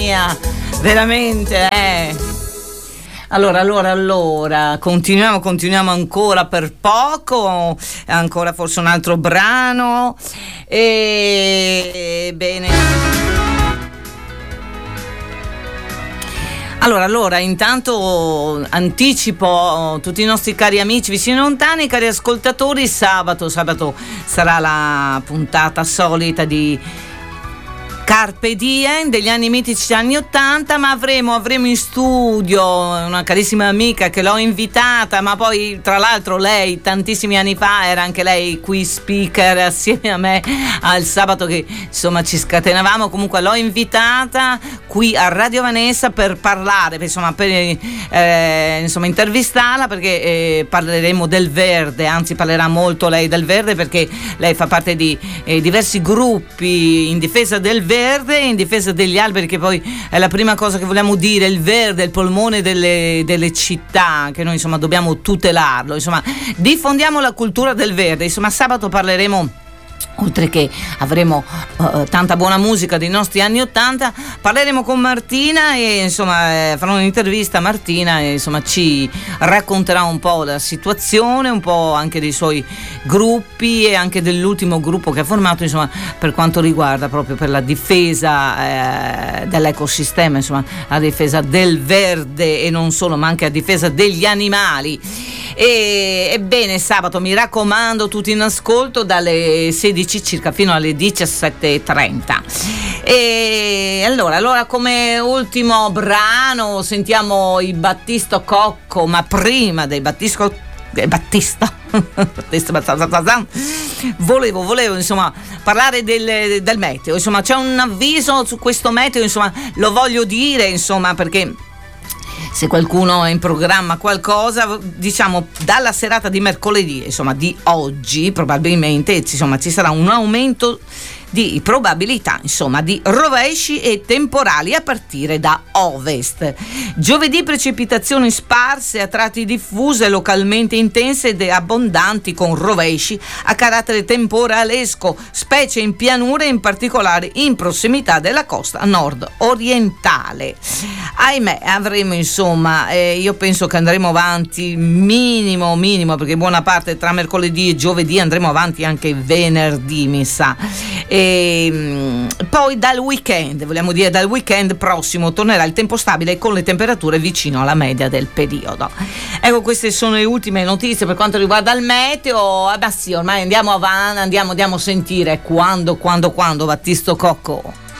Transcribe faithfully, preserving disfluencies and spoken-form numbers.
mia, veramente, eh. Allora, allora, allora, continuiamo, continuiamo ancora per poco, ancora forse un altro brano, e bene. Allora, allora, intanto anticipo tutti i nostri cari amici vicini e lontani, cari ascoltatori, sabato, sabato sarà la puntata solita di Carpe Diem degli anni mitici anni ottanta, ma avremo, avremo in studio una carissima amica che l'ho invitata, ma poi tra l'altro lei tantissimi anni fa era anche lei qui speaker assieme a me al sabato che insomma ci scatenavamo. Comunque l'ho invitata qui a Radio Vanessa per parlare, per, insomma per eh, insomma intervistarla, perché eh, parleremo del verde, anzi parlerà molto lei del verde, perché lei fa parte di eh, diversi gruppi in difesa del verde, in difesa degli alberi, che poi è la prima cosa che vogliamo dire. Il verde è il polmone delle, delle città, che noi insomma dobbiamo tutelarlo, insomma diffondiamo la cultura del verde. Insomma sabato parleremo, oltre che avremo uh, tanta buona musica dei nostri anni ottanta, parleremo con Martina e insomma eh, farò un'intervista a Martina e insomma ci racconterà un po' la situazione, un po' anche dei suoi gruppi e anche dell'ultimo gruppo che ha formato, insomma per quanto riguarda proprio per la difesa eh, dell'ecosistema, insomma la difesa del verde e non solo, ma anche a difesa degli animali. E ebbene, sabato mi raccomando, tutti in ascolto dalle sedici circa fino alle diciassette e trenta. E allora, allora come ultimo brano sentiamo i Battista Cocco, ma prima dei Battista eh, Battista volevo volevo insomma parlare del, del meteo. Insomma c'è un avviso su questo meteo, insomma lo voglio dire, insomma, perché se qualcuno è in programma qualcosa, diciamo dalla serata di mercoledì, insomma di oggi, probabilmente insomma ci sarà un aumento di probabilità, insomma, di rovesci e temporali a partire da ovest. Giovedì precipitazioni sparse, a tratti diffuse, localmente intense ed abbondanti, con rovesci a carattere temporalesco, specie in pianure, in particolare in prossimità della costa nord-orientale. Ahimè, avremo insomma, eh, io penso che andremo avanti minimo minimo, perché buona parte tra mercoledì e giovedì andremo avanti anche venerdì, mi sa. E poi dal weekend, vogliamo dire dal weekend prossimo, tornerà il tempo stabile con le temperature vicino alla media del periodo. Ecco, queste sono le ultime notizie per quanto riguarda il meteo. Eh beh sì, ormai andiamo avanti, andiamo, andiamo a sentire quando, quando, quando Battista Cocco.